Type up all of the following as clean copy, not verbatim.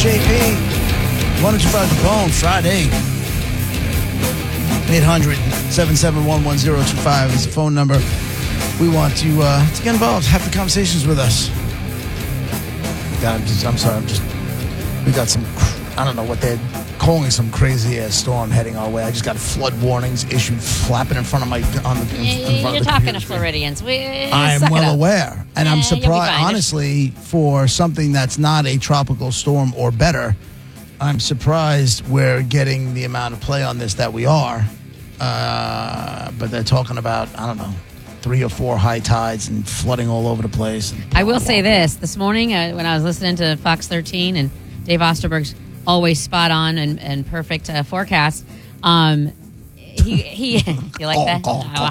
JP. 105 The Bone, Friday. 800-771-1025 is the phone number. We want to get involved, have the conversations with us. God, we got some, I don't know what they're calling some crazy-ass storm heading our way. I just got flood warnings issued flapping in front of my, in front of You're talking to Floridians. I am well aware. And I'm surprised, honestly, for something that's not a tropical storm or better, I'm surprised we're getting the amount of play on this that we are. But they're talking about, I don't know, 3 or 4 high tides and flooding all over the place. I will say this morning when I was listening to Fox 13 and Dave Osterberg's always spot on and perfect forecast, he you like that?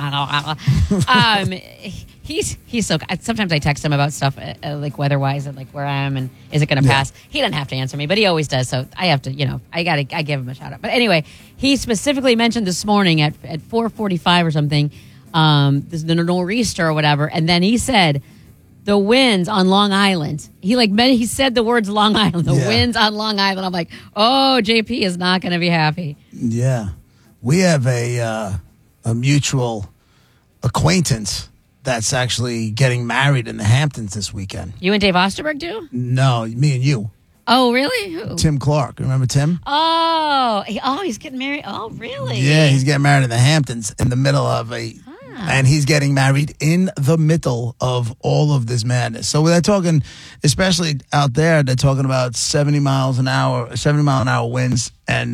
He's so. Sometimes I text him about stuff like weather-wise and like where I am and is it going to pass. He doesn't have to answer me, but he always does. So I have to, I give him a shout out. But anyway, he specifically mentioned this morning at 4:45 or something, the nor'easter or whatever, and then he said the winds on Long Island. He said the words Long Island. The winds on Long Island. I'm like, oh, JP is not going to be happy. Yeah, we have a mutual acquaintance that's actually getting married in the Hamptons this weekend. You and Dave Osterberg do? No, me and you. Oh, really? Who? Tim Clark. Remember Tim? Oh, he's getting married. Oh, really? Yeah, he's getting married in the Hamptons in the middle of and he's getting married in the middle of all of this madness. So they're talking, especially out there, they're talking about 70 mile an hour winds and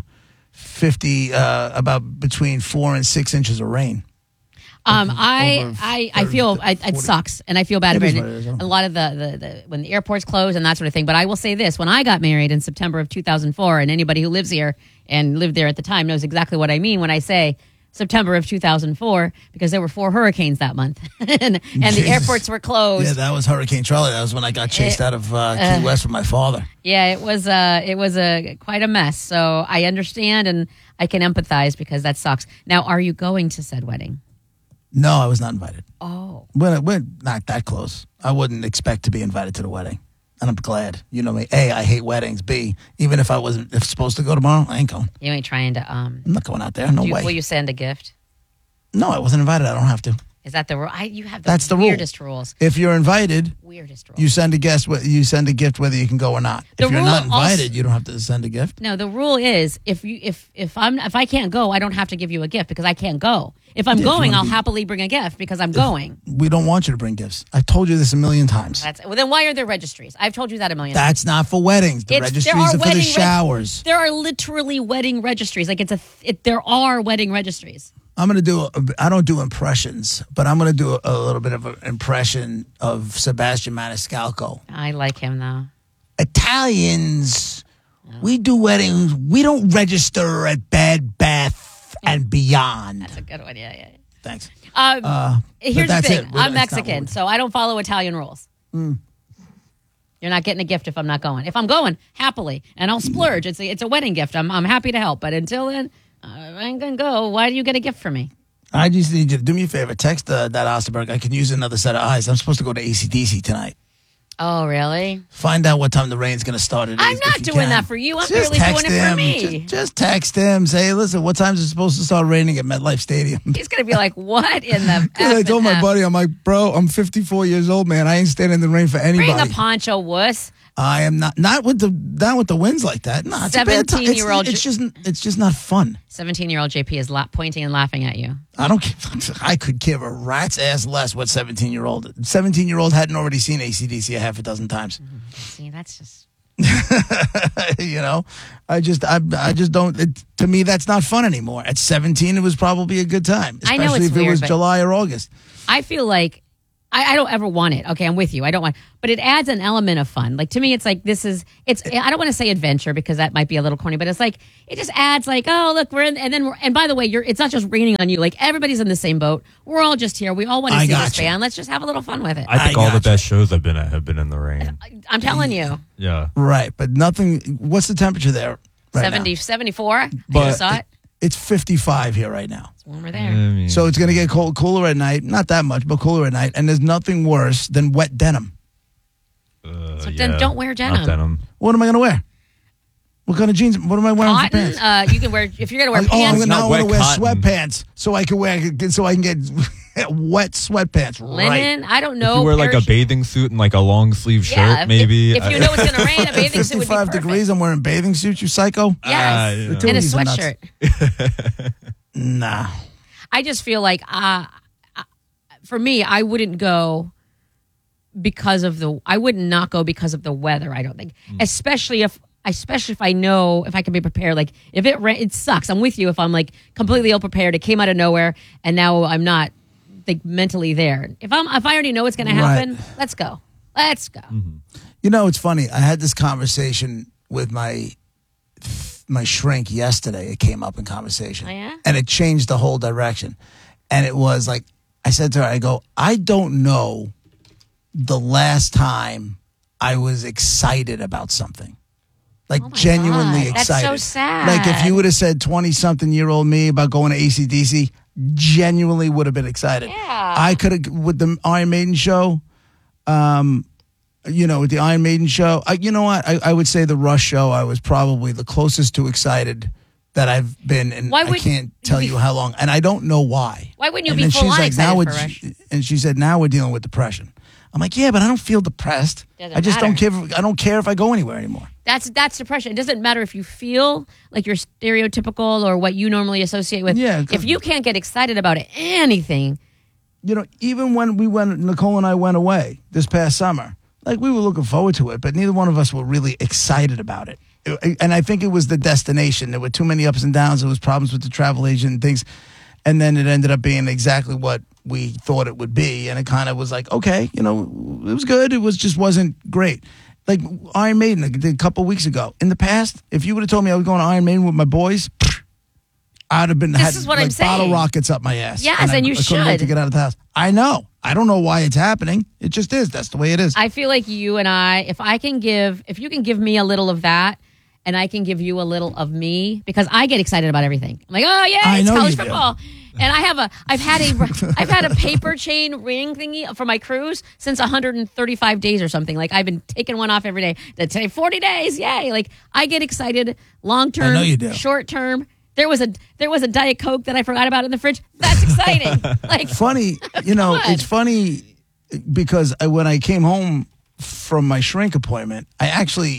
about between 4 and 6 inches of rain. I feel it sucks, and I feel bad about it. A lot of the when the airports close and that sort of thing. But I will say this: when I got married in September of 2004, and anybody who lives here and lived there at the time knows exactly what I mean when I say September of 2004, because there were 4 hurricanes that month, and the airports were closed. Yeah, that was Hurricane Charlie. That was when I got chased out of Key West with my father. Yeah, it was quite a mess. So I understand and I can empathize because that sucks. Now, are you going to said wedding? No, I was not invited. Oh. We're not that close. I wouldn't expect to be invited to the wedding. And I'm glad. You know me. A, I hate weddings. B, even if I wasn't supposed to go tomorrow, I ain't going. You ain't trying to... I'm not going out there. No way. Will you send a gift? No, I wasn't invited. I don't have to. Is that the rule? You have That's the weirdest rules. If you're invited, weirdest rules. You send a gift whether you can go or not. If you're not invited, you don't have to send a gift. No, the rule is if I can't go, I don't have to give you a gift because I can't go. If I'm going, I'll happily bring a gift because I'm going. We don't want you to bring gifts. I've told you this a million times. Then why are there registries? I've told you that a million times. That's not for weddings. The registries are for the showers. There are literally wedding registries. There are wedding registries. I'm going to I don't do impressions, but I'm going to do a little bit of an impression of Sebastian Maniscalco. I like him, though. Italians, we do weddings. We don't register at Bed Bath and Beyond. That's a good one, yeah. Thanks. Here's the thing. I'm Mexican, so I don't follow Italian rules. You're not getting a gift if I'm not going. If I'm going, happily, and I'll splurge. It's a wedding gift. I'm happy to help, but until then... I ain't gonna go. Why do you get a gift for me? I just need you to do me a favor. Text that Osterberg. I can use another set of eyes. I'm supposed to go to AC/DC tonight. Oh, really? Find out what time the rain's going to start. I'm not doing that for you. I'm barely doing it for me. Just text him. Say, listen, what time is it supposed to start raining at MetLife Stadium? He's going to be like, what in the I told my buddy, I'm like, bro, I'm 54 years old, man. I ain't standing in the rain for anybody. Bring a poncho, wuss. I am not with the winds like that. No, it's 17-year-old. It's just not fun. 17-year-old JP is pointing and laughing at you. I could give a rat's ass less what 17-year-old hadn't already seen AC/DC a half a dozen times. See, that's just I just don't. To me, that's not fun anymore. At 17, it was probably a good time, especially I know it's if weird, it was July or August. I feel like. I don't ever want it. Okay, I'm with you. I don't want, but it adds an element of fun. Like to me, it's like I don't want to say adventure because that might be a little corny, but it's like it just adds like, oh look, we're in, and by the way, it's not just raining on you. Like everybody's in the same boat. We're all just here. We all want to see this band. Let's just have a little fun with it. I think all the best shows I've been at have been in the rain. I'm telling you. Yeah. Right, but nothing. What's the temperature there? Right 70, now? 74. But you saw it. It's 55 here right now. It's warmer there. So it's going to get cooler at night. Not that much, but cooler at night. And there's nothing worse than wet denim. So then don't wear denim. Not denim. What am I going to wear? What kind of jeans? What am I wearing for Cotton. pants? You can wear if you're gonna wear I'm pants. now going to wear cotton. sweatpants so I can get wet sweatpants. Linen. Right. I don't know. If you wear like a parachute- bathing suit and like a long sleeve Yeah, shirt, maybe. If you know it's gonna rain, a bathing suit would be 55 perfect. degrees. I'm wearing bathing suits. You psycho? Yes, you know. and a Too easy nuts. sweatshirt. Nah. I just feel like, for me, I wouldn't go because of I would not go because of the weather. I don't think, especially if I know if I can be prepared. Like if it sucks. I'm with you. If I'm like completely ill prepared, it came out of nowhere, and now I'm not like mentally there. If I already know what's going to happen, let's go. Let's go. Mm-hmm. You know, it's funny. I had this conversation with my shrink yesterday. It came up in conversation. Oh, yeah? And it changed the whole direction. And it was like, I said to her, I go, I don't know the last time I was excited about something. Like Oh my genuinely God, that's excited. so sad. Like if you would have said 20-something-year-old me about going to AC/DC, genuinely would have been excited. Yeah. I could have, with the Iron Maiden show, with the Iron Maiden show, you know what? I would say the Rush show, I was probably the closest to excited that I've been, and Why I would can't tell you how long. And I don't know why. Why wouldn't you And be then full she's on like, excited now for Rush? and she said, now we're dealing with depression. I'm like, yeah, but I don't feel depressed. Doesn't I just don't matter. care. I don't care if I go anywhere anymore. That's depression. It doesn't matter if you feel like you're stereotypical or what you normally associate with. Yeah, If you can't get excited about anything, Even when Nicole and I went away this past summer, like we were looking forward to it, but neither one of us were really excited about it. And I think it was the destination. There were too many ups and downs. There was problems with the travel agent and things. And then it ended up being exactly what we thought it would be. And it kind of was like, okay, it was good. It just wasn't great. Like Iron Maiden a couple of weeks ago. In the past, if you would have told me I was going to Iron Maiden with my boys, I'd have been This is what I'm bottle saying. rockets up my ass. Yes, and you I couldn't wait should. to get out of the house. I know. I don't know why it's happening. It just is. That's the way it is. I feel like you and I, if you can give me a little of that, and I can give you a little of me, because I get excited about everything. I'm like, oh yeah, I it's know college you do. football. And I've had a paper chain ring thingy for my cruise since 135 days or something. Like I've been taking one off every day. Today 40 days, yay! Like I get excited long term, I know you do. short term. There was a Diet Coke that I forgot about in the fridge. That's exciting. Like funny, it's funny because when I came home from my shrink appointment, I actually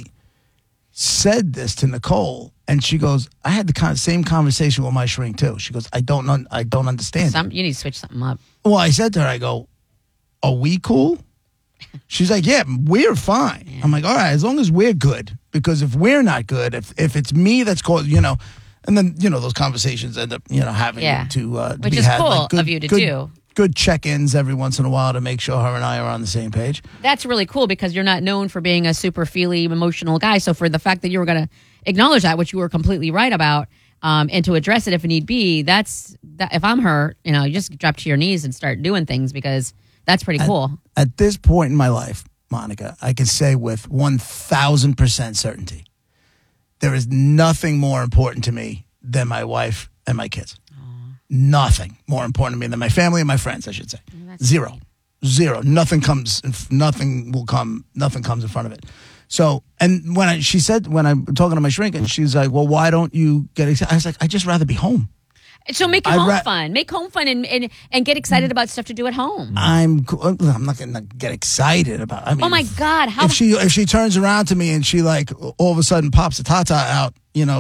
said this to Nicole, and she goes, I had the same conversation with my shrink too. She goes, I don't understand. you need to switch something up. Well, I said to her, I go, are we cool? She's like, yeah, we're fine. Yeah. I'm like, all right, as long as we're good, because if we're not good, if it's me that's called, and then, those conversations end up, having to which be is had, cool like, of you to do. Good check-ins every once in a while to make sure her and I are on the same page. That's really cool because you're not known for being a super feely, emotional guy. So for the fact that you were going to acknowledge that, which you were completely right about, and to address it if need be, if I'm her, you just drop to your knees and start doing things because that's pretty cool. At this point in my life, Monica, I can say with 1,000% certainty, there is nothing more important to me than my wife and my kids. Nothing more important to me than my family and my friends, I should say. Zero. Nothing comes in front of it. So, and when I'm talking to my shrink, and she's like, well, why don't you get excited? I was like, I'd just rather be home. So make home fun. Make home fun and get excited about stuff to do at home. I'm not going to get excited about it. I mean, oh my God. If she turns around to me and she like all of a sudden pops a Tata out,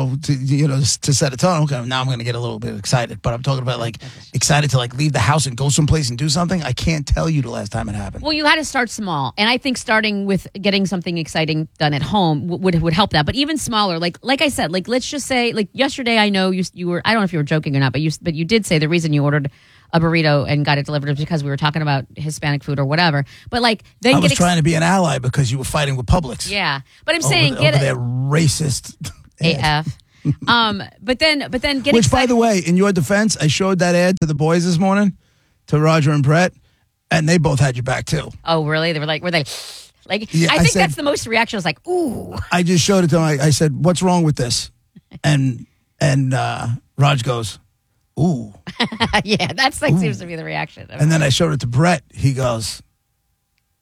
to set a tone. Okay, now I'm going to get a little bit excited. But I'm talking about like excited to like leave the house and go someplace and do something. I can't tell you the last time it happened. Well, you had to start small, and I think starting with getting something exciting done at home would help that. But even smaller, like I said, like let's just say, like yesterday, I know you were. I don't know if you were joking or not, but you did say the reason you ordered a burrito and got it delivered was because we were talking about Hispanic food or whatever. But like then I was trying to be an ally because you were fighting with Publix. Yeah, but I'm saying over their racist. AF. But then get Which, excited. by the way, in your defense, I showed that ad to the boys this morning, to Roger and Brett, and they both had your back too. Oh, really? They were like, Yeah, I think that's the most reaction. I was like, ooh. I just showed it to him. I said, what's wrong with this? And Raj goes, ooh. Yeah, that's like seems to be the reaction. And then I showed it to Brett. He goes,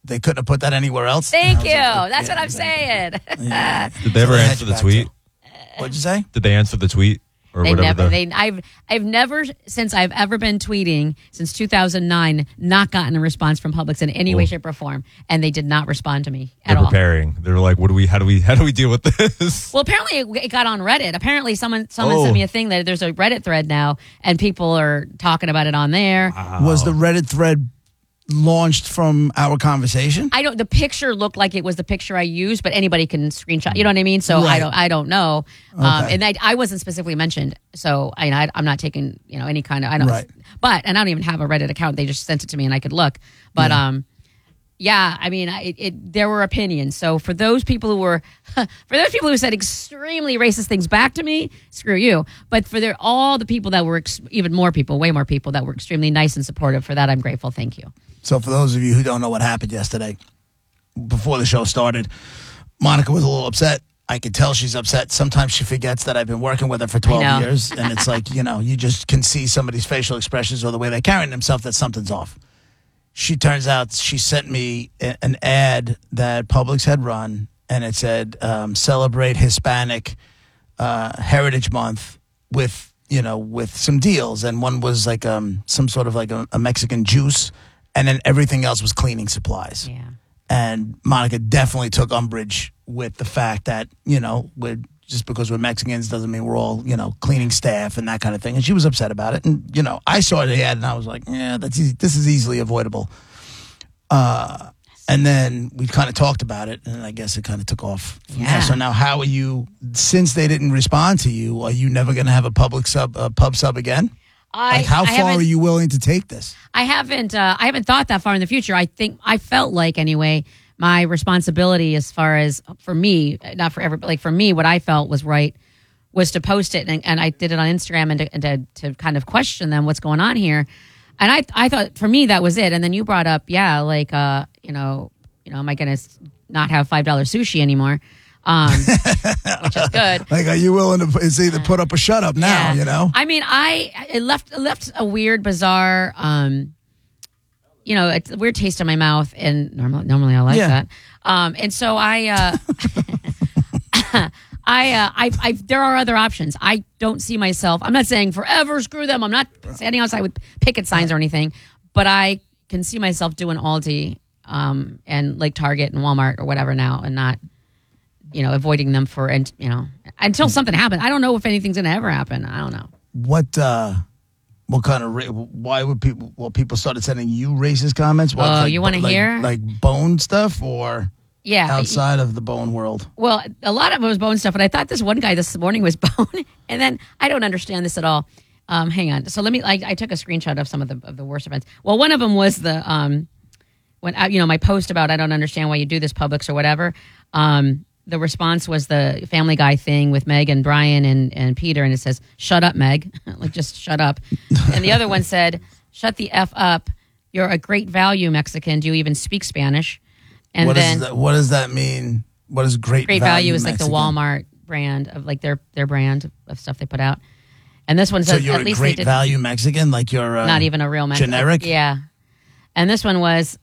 They couldn't have put that anywhere else. Thank you. That's what I'm saying. Yeah. Did they ever answer the tweet? What'd you say? Did they answer the tweet? Or They whatever never. I've never, since I've ever been tweeting since 2009, not gotten a response from Publix in any way, shape, or form, and they did not respond to me at they're all. preparing. They're like, how do we deal with this? Well, apparently it got on Reddit. Apparently someone sent me a thing that there's a Reddit thread now, and people are talking about it on there. Wow. Was the Reddit thread launched from our conversation? The picture looked like it was the picture I used, but anybody can screenshot. You know what I mean? So Right. I don't know. Okay. And I wasn't specifically mentioned, so I'm not taking any kind of Right. But I don't even have a Reddit account. They just sent it to me and I could look. But yeah, I mean, there were opinions. So for those people who said extremely racist things back to me, screw you. But for all the people that were way more people that were extremely nice and supportive, for that I'm grateful. Thank you. So for those of you who don't know what happened yesterday, before the show started, Monica was a little upset. I could tell she's upset. Sometimes she forgets that I've been working with her for 12 years. And it's like, you just can see somebody's facial expressions or the way they're carrying themselves that something's off. She turns out she sent me an ad that Publix had run, and it said, celebrate Hispanic Heritage Month with some deals. And one was like some sort of like a Mexican juice, and then everything else was cleaning supplies. Yeah. And Monica definitely took umbrage with the fact that, just because we're Mexicans doesn't mean we're all, cleaning staff and that kind of thing. And she was upset about it. And, I saw the ad and I was like, yeah, this is easily avoidable. And then we kind of talked about it, and I guess it kind of took off from there. So now how are you, since they didn't respond to you, are you never going to have a pub sub again? How far are you willing to take this? I haven't thought that far in the future. I felt like anyway, my responsibility as far as for me, not for everybody, like for me, what I felt was right was to post it, and I did it on Instagram and to kind of question them what's going on here. And I thought for me that was it. And then you brought up, am I going to not have $5 sushi anymore? Which is good. Like, are you willing to either put up or shut up now? I mean, it left a weird, bizarre, it's a weird taste in my mouth, and normally I like that. And so there are other options. I don't see myself. I'm not saying forever screw them. I'm not standing outside with picket signs or anything, but I can see myself doing Aldi, and like Target and Walmart or whatever now, and not, avoiding them until something happens. I don't know if anything's going to ever happen. I don't know. What kind of why would people started sending you racist comments? You want to hear like bone stuff or outside of the bone world? Well, a lot of it was bone stuff, but I thought this one guy this morning was bone, and then I don't understand this at all. Hang on. So I took a screenshot of some of the worst events. Well, one of them was the when my post about I don't understand why you do this, Publix or whatever. The response was the Family Guy thing with Meg and Brian and Peter, and it says, "Shut up, Meg." Like, just shut up. And the other one said, "Shut the F up. You're a great value Mexican. Do you even speak Spanish?" And what does that mean? What is great value is Mexican? Like the Walmart brand of like their brand of stuff they put out. And this one says, so you're at least great value Mexican, like you're not even a real Mexican. Generic? Yeah. And this one was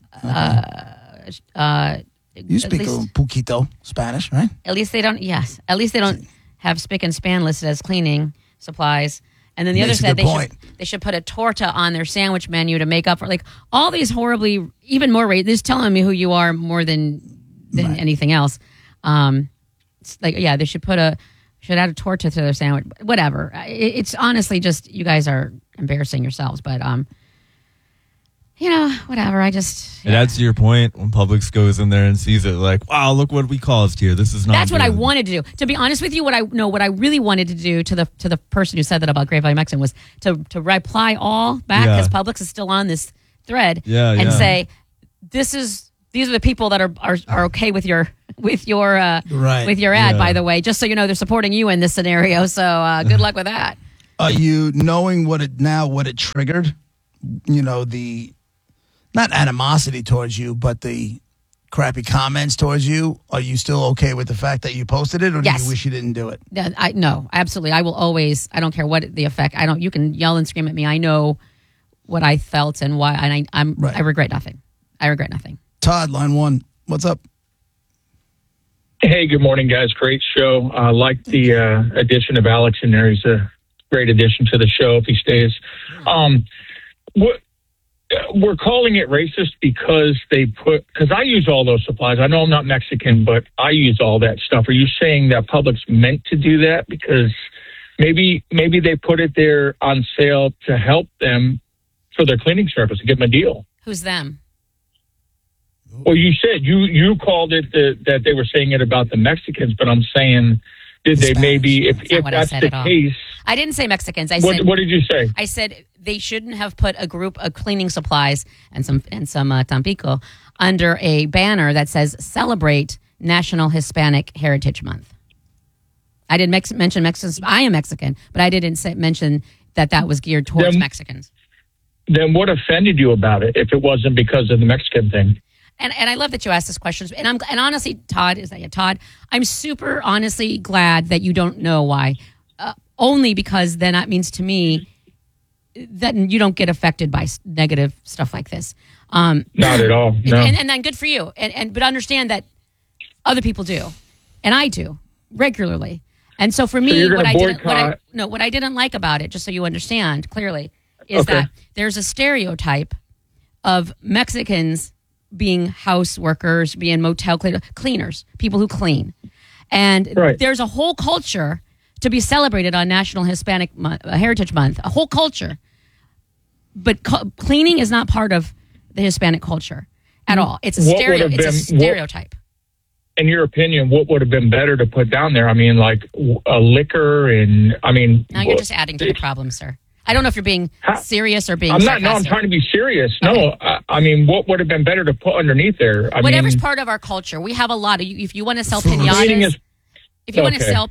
you speak a poquito Spanish, right? At least they don't have spick and span listed as cleaning supplies. And then the other said they should put a torta on their sandwich menu to make up for like all these horribly, even more racist. This is telling me who you are more than right. anything else. It's like, they should add a torta to their sandwich. Whatever. It's honestly just, you guys are embarrassing yourselves, but whatever. It adds to your point when Publix goes in there and sees it like, wow, look what we caused here. This is not. That's what I wanted to do. To be honest with you, what I really wanted to do to the person who said that about Great Value Mexican was to reply all back because Publix is still on this thread and say, these are the people that are okay with your right. with your ad. By the way, just so you know, they're supporting you in this scenario. So good luck with that. Are you knowing what it triggered? The not animosity towards you, but the crappy comments towards you. Are you still okay with the fact that you posted it, or do you wish you didn't do it? No, absolutely. I will always. I don't care what the effect. You can yell and scream at me. I know what I felt and why, and I regret nothing. I regret nothing. Todd, line one. What's up? Hey, good morning, guys. Great show. I like the addition of Alex in there. He's a great addition to the show if he stays. We're calling it racist because because I use all those supplies. I know I'm not Mexican, but I use all that stuff. Are you saying that Publix meant to do that? Because maybe they put it there on sale to help them for their cleaning service and give them a deal. Who's them? Well, you said you called it that they were saying it about the Mexicans, but I'm saying did they maybe if that's the case? I didn't say Mexicans. What did you say? I said they shouldn't have put a group of cleaning supplies and some Tampico under a banner that says "Celebrate National Hispanic Heritage Month." I didn't mention Mexicans. I am Mexican, but I didn't mention that was geared towards Mexicans. Then what offended you about it if it wasn't because of the Mexican thing? And I love that you asked this question. And honestly, Todd, I'm super honestly glad that you don't know why. Only because then that means to me that you don't get affected by negative stuff like this. Not at all. No. And then good for you. But understand that other people do, and I do regularly. And so for me, what I didn't like about it, just so you understand clearly, is that there's a stereotype of Mexicans being house workers, being motel cleaners, people who clean. And there's a whole culture to be celebrated on National Hispanic Heritage Month, a whole culture. But cleaning is not part of the Hispanic culture at all. It's a stereotype. In your opinion, what would have been better to put down there? I mean, like a liquor and, I mean... Now you're just adding to the problem, sir. I don't know if you're being serious or being sarcastic. I'm trying to be serious. Okay. No, I mean, what would have been better to put underneath there? Whatever's part of our culture. We have a lot of, if you want to sell pinatas, if you want to sell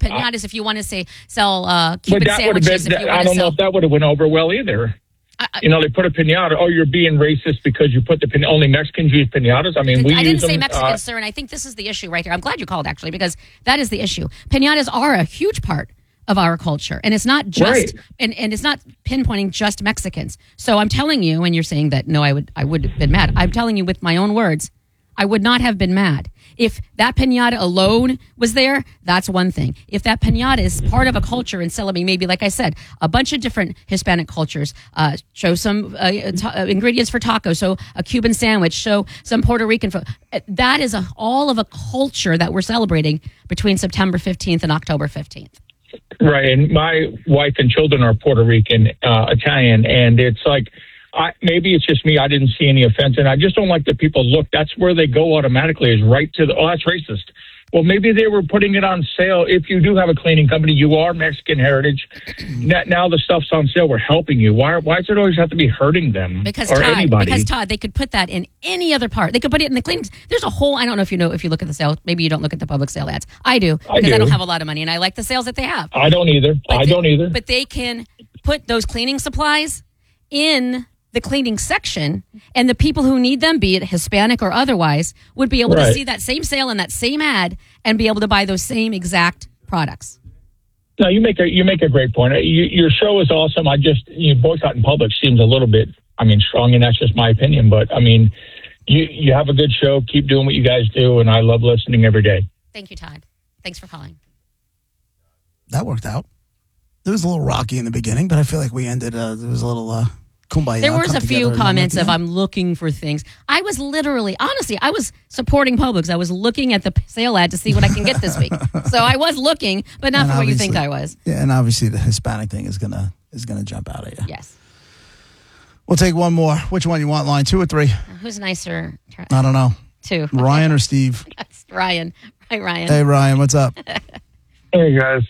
Cuban sandwiches, I don't know if that would have went over well either. They put a pinata. Oh, you're being racist because you put only Mexicans use pinatas. I mean, I didn't say Mexicans, sir, and I think this is the issue right here. I'm glad you called, actually, because that is the issue. Pinatas are a huge part of our culture, and it's not just and it's not pinpointing just Mexicans. So I'm telling you, and you're saying that no, I would have been mad. I'm telling you with my own words, I would not have been mad if that pinata alone was there. That's one thing. If that pinata is part of a culture and celebrating, maybe like I said, a bunch of different Hispanic cultures, show some ingredients for tacos, so a Cuban sandwich, show some Puerto Rican food. That is all of a culture that we're celebrating between September 15th and October 15th. Right, and my wife and children are Puerto Rican, Italian, and it's like, maybe it's just me, I didn't see any offense, and I just don't like that people look, that's where they go automatically, is right to that's racist. Well, maybe they were putting it on sale. If you do have a cleaning company, you are Mexican heritage. Now the stuff's on sale. We're helping you. Why does it always have to be hurting them anybody? Because, Todd, they could put that in any other part. They could put it in the cleanings. There's a whole, I don't know if you look at the sale. Maybe you don't look at the public sale ads. I do, because I don't have a lot of money, and I like the sales that they have. I don't either. But they can put those cleaning supplies in the cleaning section, and the people who need them, be it Hispanic or otherwise, would be able to see that same sale and that same ad and be able to buy those same exact products. No, you make a great point. Your show is awesome. Boycotting Publix seems a little bit, strong, and that's just my opinion. But you have a good show. Keep doing what you guys do, and I love listening every day. Thank you, Todd. Thanks for calling. That worked out. It was a little rocky in the beginning, but I feel like we ended. There was a little. Kumbaya, there was a few comments of I'm looking for things. I was I was supporting Publix. I was looking at the sale ad to see what I can get this week. So I was looking, but not for what you think I was. Yeah, and obviously the Hispanic thing is gonna jump out at you. Yes. We'll take one more. Which one you want? Line 2 or 3? Who's nicer? I don't know. 2. Ryan or Steve? That's Ryan. Hi, Ryan. Hey, Ryan. What's up? Hey, guys.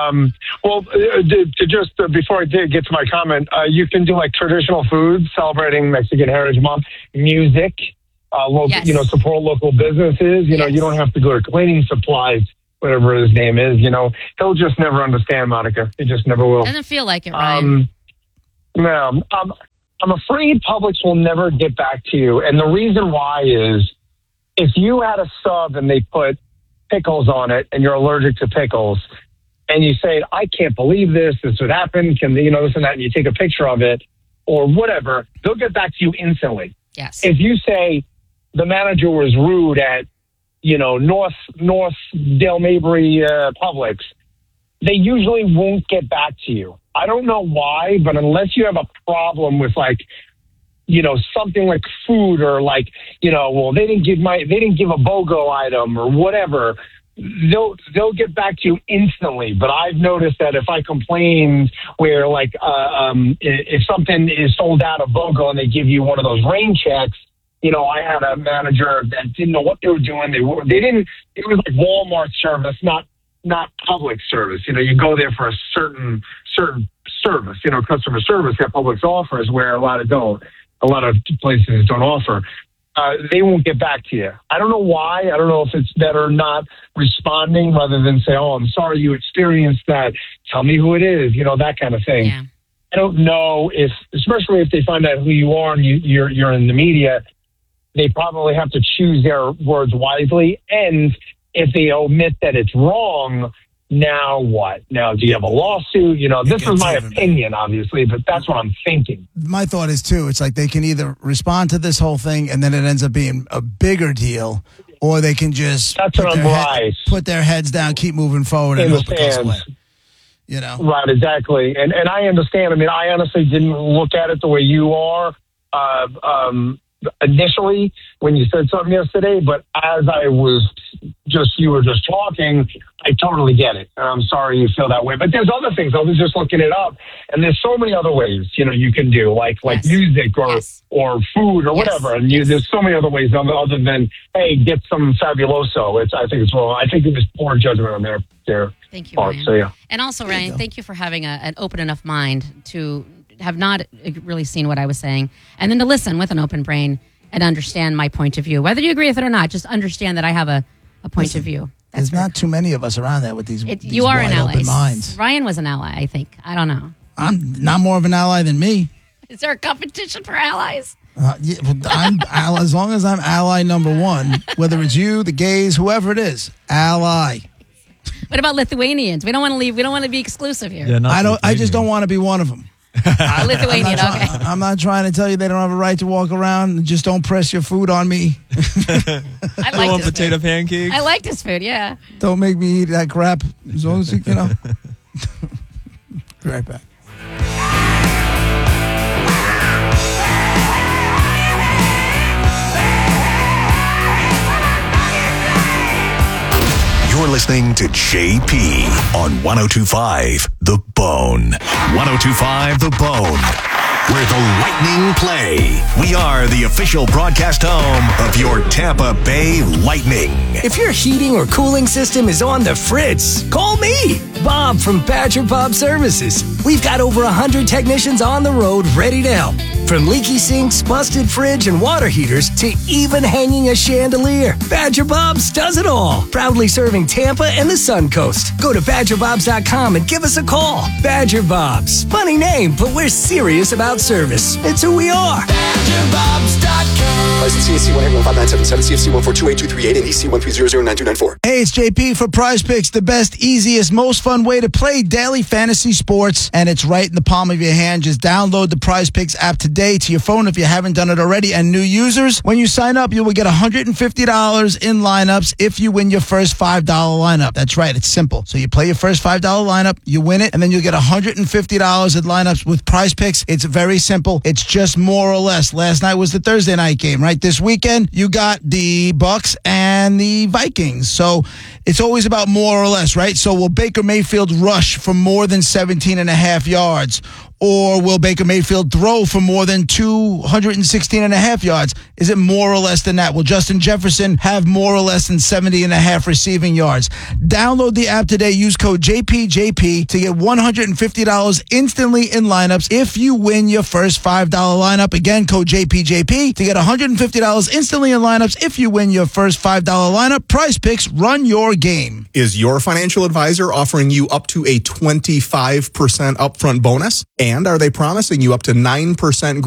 Just before I get to my comment, you can do like traditional foods celebrating Mexican Heritage Month, music, support local businesses. You don't have to go to cleaning supplies, whatever his name is. He'll just never understand, Monica. He just never will. Doesn't feel like it, Ryan. No, I'm afraid Publix will never get back to you. And the reason why is if you had a sub and they put pickles on it and you're allergic to pickles and you say, I can't believe this would happen, this and that, and you take a picture of it or whatever, they'll get back to you instantly. Yes. If you say, the manager was rude at, North Dale Mabry Publix, they usually won't get back to you. I don't know why, but unless you have a problem with something like food or they didn't give a BOGO item or whatever, they'll get back to you instantly. But I've noticed that if I complain where if something is sold out of BOGO and they give you one of those rain checks, I had a manager that didn't know what they were doing. It was like Walmart service, not public service. You go there for a certain service, customer service that Publix offers, where a lot of places don't offer. They won't get back to you. I don't know why. I don't know if it's better not responding rather than say, "Oh, I'm sorry you experienced that. Tell me who it is," that kind of thing. Yeah. I don't know especially if they find out who you are and you're in the media, they probably have to choose their words wisely. And if they omit that it's wrong, now what? Now, do you have a lawsuit? This is my opinion, obviously, but that's what I'm thinking. My thought is, too, it's like they can either respond to this whole thing and then it ends up being a bigger deal, or they can just put their heads down, keep moving forward, and hope it goes away. Right, exactly. And I understand. I mean, I honestly didn't look at it the way you are initially when you said something yesterday, but as you were just talking, I totally get it. I'm sorry you feel that way, but there's other things. I was just looking it up, and there's so many other ways, you can do like music or food or whatever. And there's so many other ways other than, hey, get some Fabuloso. I think it's wrong. I think it was poor judgment on their Thank you, part. Ryan. So, yeah. And also, Ryan, thank you for having an open enough mind to have not really seen what I was saying, and then to listen with an open brain and understand my point of view. Whether you agree with it or not, just understand that I have a point of view. There's not too many of us around there with these you are an ally. open minds. Ryan was an ally, I think. I don't know. I'm not more of an ally than me. Is there a competition for allies? I'm as long as I'm ally number one, whether it's you, the gays, whoever it is, ally. What about Lithuanians? We don't want to leave. We don't want to be exclusive here. Yeah, I just don't want to be one of them. Lithuanian, okay. I'm not trying to tell you they don't have a right to walk around. Just don't press your food on me. I like this potato food. pancakes. I like this food, yeah. Don't make me eat that crap. As long as Be right back. You're listening to JP on 102.5 The Bone. 102.5 The Bone, where the Lightning play. We are the official broadcast home of your Tampa Bay Lightning. If your heating or cooling system is on the fritz, call me, Bob from Badger Bob Services. We've got over 100 technicians on the road ready to help. From leaky sinks, busted fridge, and water heaters to even hanging a chandelier, Badger Bob's does it all. Proudly serving Tampa and the Sun Coast. Go to BadgerBobs.com and give us a call. Badger Bob's. Funny name, but we're serious about service. It's who we are. BadgerBobs.com. License CAC 1815977, CFC 1428238, and EC 1300924. Hey, it's JP for Prize Picks, the best, easiest, most fun way to play daily fantasy sports, and it's right in the palm of your hand. Just download the Prize Picks app today to your phone if you haven't done it already. And new users, when you sign up, you will get $150 in lineups if you win your first $5 lineup. That's right, it's simple. So you play your first $5 lineup, you win it, and then you'll get $150 in lineups with Prize Picks. It's very simple. It's just more or less. Last night was the Thursday night game, right? This weekend, you got the Bucks and the Vikings. So it's always about more or less, right? So will Baker Mayfield rush for more than 17.5 yards? Or will Baker Mayfield throw for more than 216.5 yards? Is it more or less than that? Will Justin Jefferson have more or less than 70.5 receiving yards? Download the app today. Use code JPJP to get $150 instantly in lineups if you win your first $5 lineup. Again, code JPJP to get $150 instantly in lineups if you win your first $5 lineup. Prize Picks, run your game. Is your financial advisor offering you up to a 25% upfront bonus? And are they promising you up to 9%